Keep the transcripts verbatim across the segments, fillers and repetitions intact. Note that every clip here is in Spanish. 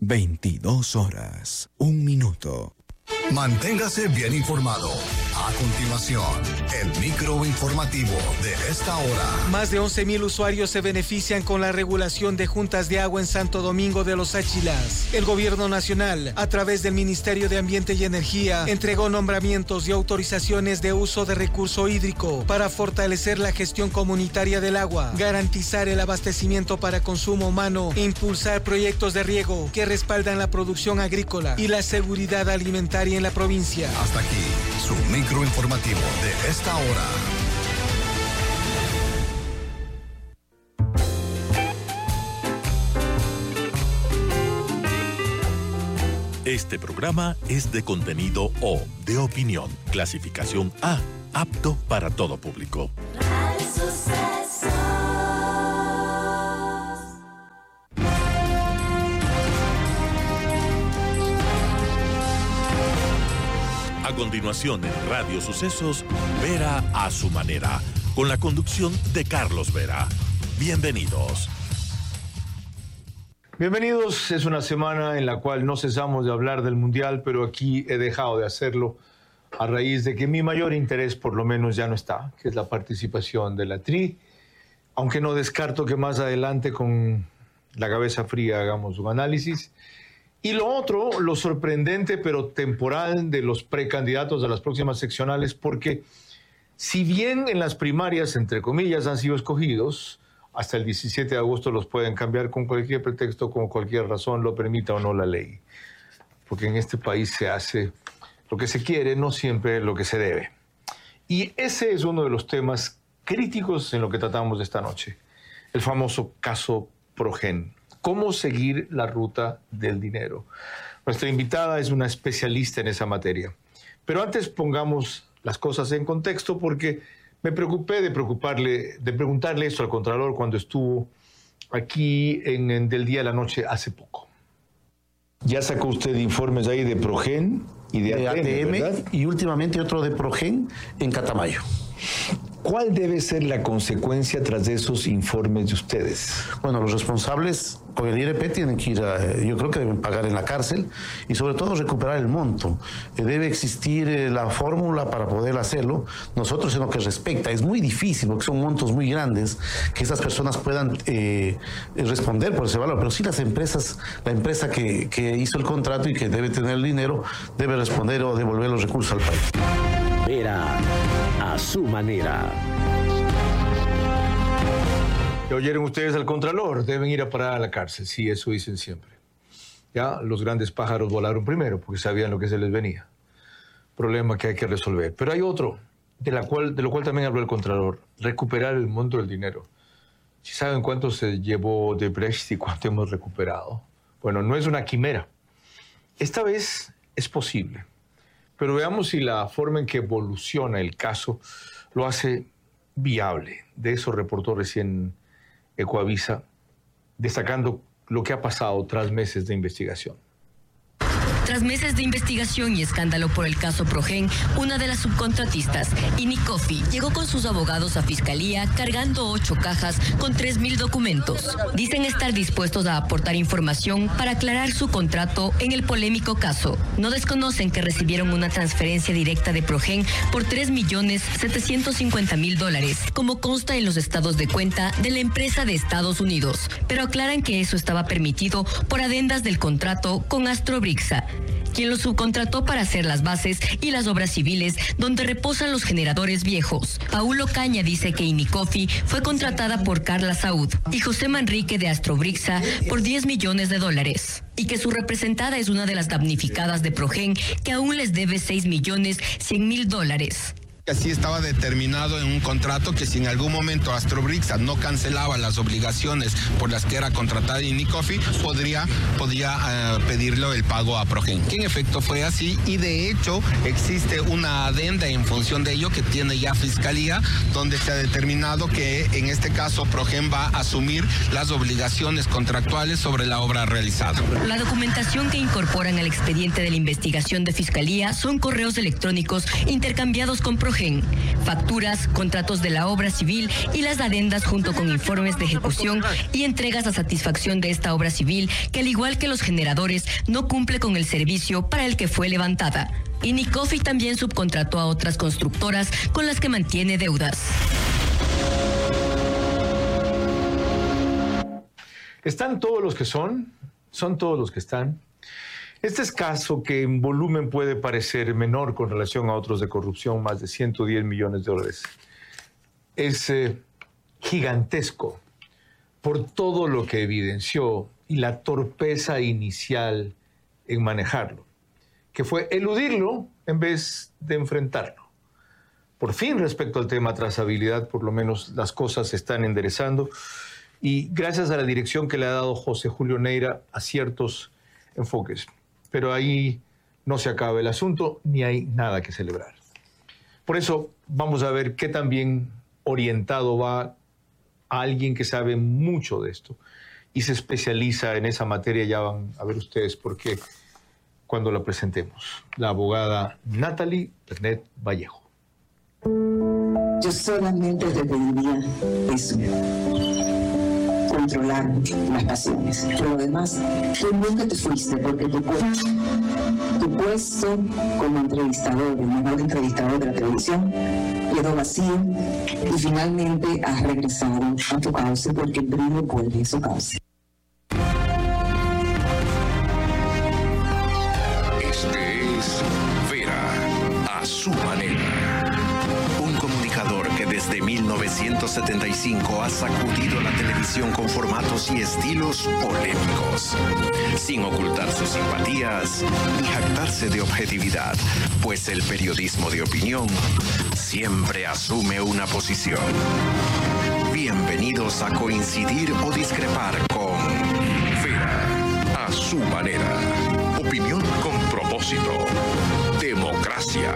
veintidós horas, un minuto. Manténgase bien informado. A continuación, el microinformativo de esta hora. Más de once mil usuarios se benefician con la regulación de juntas de agua en Santo Domingo de los Áchilas. El gobierno nacional, a través del Ministerio de Ambiente y Energía, entregó nombramientos y autorizaciones de uso de recurso hídrico para fortalecer la gestión comunitaria del agua, garantizar el abastecimiento para consumo humano e impulsar proyectos de riego que respaldan la producción agrícola y la seguridad alimentaria en la provincia. Hasta aquí, su microinformativo de esta hora. Este programa es de contenido O, de opinión, clasificación A, apto para todo público. A continuación en Radio Sucesos, Vera a su manera, con la conducción de Carlos Vera. Bienvenidos. Bienvenidos, es una semana en la cual no cesamos de hablar del Mundial, pero aquí he dejado de hacerlo a raíz de que mi mayor interés por lo menos ya no está, que es la participación de la T R I, aunque no descarto que más adelante con la cabeza fría hagamos un análisis. Y lo otro, lo sorprendente pero temporal de los precandidatos a las próximas seccionales, porque si bien en las primarias, entre comillas, han sido escogidos, hasta el diecisiete de agosto los pueden cambiar con cualquier pretexto, con cualquier razón, lo permita o no la ley. Porque en este país se hace lo que se quiere, no siempre lo que se debe. Y ese es uno de los temas críticos en lo que tratamos esta noche, el famoso caso Progen. ¿Cómo seguir la ruta del dinero? Nuestra invitada es una especialista en esa materia. Pero antes pongamos las cosas en contexto porque me preocupé de, preocuparle, de preguntarle esto al Contralor cuando estuvo aquí en, en Del Día a la Noche hace poco. Ya sacó usted informes ahí de Progen y de, de A T M, ¿verdad? Y últimamente otro de Progen en Catamayo. ¿Cuál debe ser la consecuencia tras de esos informes de ustedes? Bueno, los responsables con el I R P tienen que ir a, yo creo que deben pagar en la cárcel y sobre todo recuperar el monto. Eh, debe existir eh, la fórmula para poder hacerlo. Nosotros en lo que respecta, es muy difícil porque son montos muy grandes que esas personas puedan eh, responder por ese valor, pero sí las empresas, la empresa que, que hizo el contrato y que debe tener el dinero, debe responder o devolver los recursos al país. Vera a su manera. ¿Ya oyeron ustedes al Contralor? Deben ir a parar a la cárcel. Sí, eso dicen siempre. Ya los grandes pájaros volaron primero porque sabían lo que se les venía. Problema que hay que resolver. Pero hay otro, de, la cual, de lo cual también habló el Contralor. Recuperar el monto del dinero. ¿Sí saben cuánto se llevó de Brecht y cuánto hemos recuperado? Bueno, no es una quimera. Esta vez es posible. Pero veamos si la forma en que evoluciona el caso lo hace viable. De eso reportó recién Ecoavisa, destacando lo que ha pasado tras meses de investigación. Tras meses de investigación y escándalo por el caso Progen, una de las subcontratistas, Inicofi, llegó con sus abogados a Fiscalía cargando ocho cajas con tres mil documentos. Dicen estar dispuestos a aportar información para aclarar su contrato en el polémico caso. No desconocen que recibieron una transferencia directa de Progen por tres millones setecientos cincuenta mil dólares, como consta en los estados de cuenta de la empresa de Estados Unidos, pero aclaran que eso estaba permitido por adendas del contrato con Astrobrixa, quien lo subcontrató para hacer las bases y las obras civiles donde reposan los generadores viejos. Paulo Caña dice que Inicofi fue contratada por Carla Saúd y José Manrique de Astrobrixa por diez millones de dólares. Y que su representada es una de las damnificadas de Progen que aún les debe seis millones cien mil dólares. Así estaba determinado en un contrato que si en algún momento Astrobrixa no cancelaba las obligaciones por las que era contratada Inicofi, podría, podría uh, pedirle el pago a Progen. Que en efecto fue así y de hecho existe una adenda en función de ello que tiene ya Fiscalía, donde se ha determinado que en este caso Progen va a asumir las obligaciones contractuales sobre la obra realizada. La documentación que incorporan al expediente de la investigación de Fiscalía son correos electrónicos intercambiados con Progen Progen. Facturas, contratos de la obra civil y las adendas junto con informes de ejecución y entregas a satisfacción de esta obra civil que, al igual que los generadores, no cumple con el servicio para el que fue levantada. Inicofi también subcontrató a otras constructoras con las que mantiene deudas. ¿Están todos los que son? ¿Son todos los que están? Este es caso que en volumen puede parecer menor con relación a otros de corrupción, más de ciento diez millones de dólares. Es eh, gigantesco por todo lo que evidenció y la torpeza inicial en manejarlo, que fue eludirlo en vez de enfrentarlo. Por fin, respecto al tema trazabilidad, por lo menos las cosas se están enderezando y gracias a la dirección que le ha dado José Julio Neira a ciertos enfoques. Pero ahí no se acaba el asunto, ni hay nada que celebrar. Por eso vamos a ver qué tan bien orientado va a alguien que sabe mucho de esto y se especializa en esa materia. Ya van a ver ustedes por qué cuando la presentemos. La abogada Natalie Pernet Vallejo. Yo solamente te pediría eso. Controlar las pasiones. Por lo demás, tú nunca te fuiste porque tu puesto, tu puesto como entrevistador, el mejor entrevistador de la televisión, quedó vacío y finalmente has regresado a tu cauce porque el brillo vuelve a su cauce. Este es Vera a su manera. Un comunicador que desde mil novecientos setenta y cinco ha sacudido la televisión con formatos y estilos polémicos, sin ocultar sus simpatías ni jactarse de objetividad, pues el periodismo de opinión siempre asume una posición. Bienvenidos a coincidir o discrepar con Vera a su manera. Opinión con propósito. Democracia.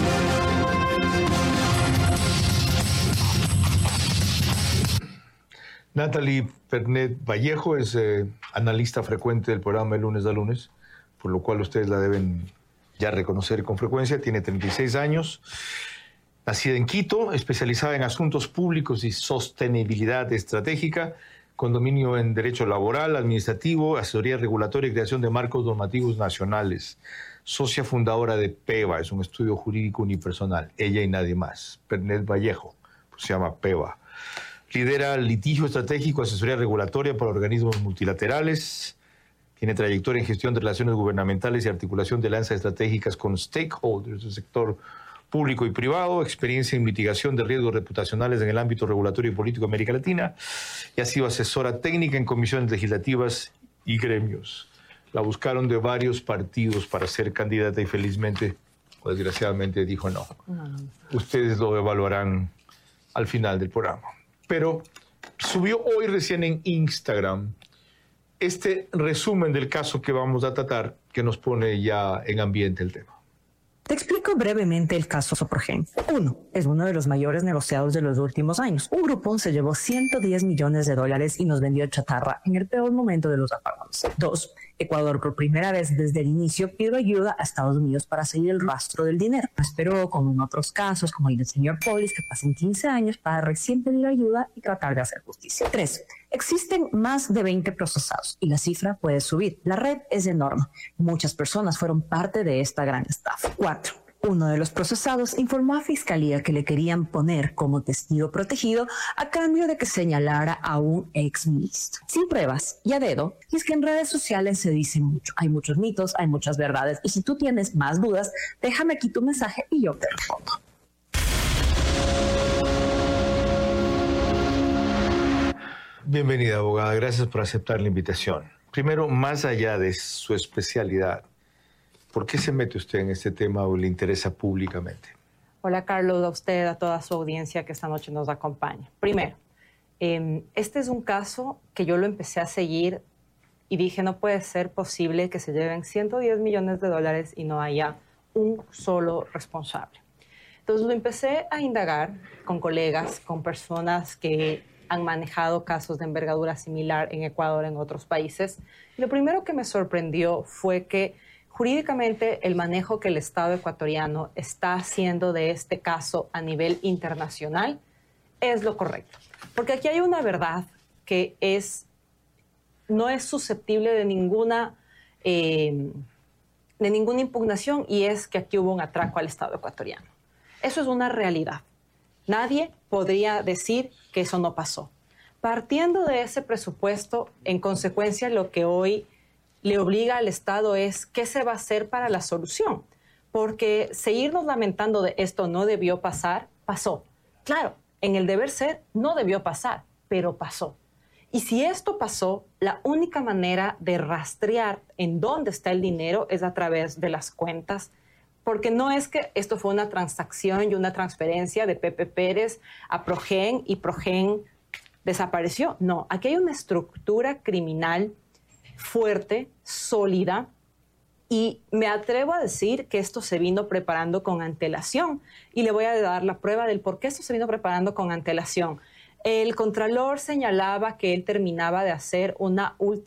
Natalie Pernet Vallejo es eh, analista frecuente del programa de lunes a lunes, por lo cual ustedes la deben ya reconocer con frecuencia. Tiene treinta y seis años, nacida en Quito, especializada en asuntos públicos y sostenibilidad estratégica, con dominio en derecho laboral, administrativo, asesoría regulatoria y creación de marcos normativos nacionales. Socia fundadora de PEVA, es un estudio jurídico unipersonal, ella y nadie más. Pernet Vallejo, pues se llama PEVA. Lidera litigio estratégico, asesoría regulatoria para organismos multilaterales. Tiene trayectoria en gestión de relaciones gubernamentales y articulación de alianzas estratégicas con stakeholders del sector público y privado. Experiencia en mitigación de riesgos reputacionales en el ámbito regulatorio y político de América Latina. Y ha sido asesora técnica en comisiones legislativas y gremios. La buscaron de varios partidos para ser candidata y felizmente, o desgraciadamente, dijo no. Ustedes lo evaluarán al final del programa. Pero subió hoy recién en Instagram este resumen del caso que vamos a tratar, que nos pone ya en ambiente el tema. Te explico brevemente el caso Progen. Uno, es uno de los mayores negociados de los últimos años. Un grupo se llevó ciento diez millones de dólares y nos vendió chatarra en el peor momento de los apagones. Dos, Ecuador por primera vez desde el inicio pidió ayuda a Estados Unidos para seguir el rastro del dinero. No esperó, como en otros casos, como el del señor Polis, que pasen quince años para recién pedir ayuda y tratar de hacer justicia. Tres, existen más de veinte procesados y la cifra puede subir. La red es enorme. Muchas personas fueron parte de esta gran estafa. Cuatro, uno de los procesados informó a Fiscalía que le querían poner como testigo protegido a cambio de que señalara a un exministro. Sin pruebas y a dedo, y es que en redes sociales se dice mucho. Hay muchos mitos, hay muchas verdades, y si tú tienes más dudas, déjame aquí tu mensaje y yo te respondo. Bienvenida, abogada. Gracias por aceptar la invitación. Primero, más allá de su especialidad, ¿por qué se mete usted en este tema o le interesa públicamente? Hola, Carlos, a usted, a toda su audiencia que esta noche nos acompaña. Primero, eh, este es un caso que yo lo empecé a seguir y dije, no puede ser posible que se lleven ciento diez millones de dólares y no haya un solo responsable. Entonces lo empecé a indagar con colegas, con personas que han manejado casos de envergadura similar en Ecuador, en otros países. Y lo primero que me sorprendió fue que jurídicamente el manejo que el Estado ecuatoriano está haciendo de este caso a nivel internacional es lo correcto. Porque aquí hay una verdad que es, no es susceptible de ninguna, eh, de ninguna impugnación, y es que aquí hubo un atraco al Estado ecuatoriano. Eso es una realidad. Nadie podría decir que eso no pasó. Partiendo de ese presupuesto, en consecuencia, lo que hoy le obliga al Estado es qué se va a hacer para la solución. Porque seguirnos lamentando de esto no debió pasar, pasó. Claro, en el deber ser no debió pasar, pero pasó. Y si esto pasó, la única manera de rastrear en dónde está el dinero es a través de las cuentas, porque no es que esto fue una transacción y una transferencia de Pepe Pérez a Progen y Progen desapareció. No, aquí hay una estructura criminal fuerte, sólida, y me atrevo a decir que esto se vino preparando con antelación. Y le voy a dar la prueba del por qué esto se vino preparando con antelación. El Contralor señalaba que él terminaba de hacer una última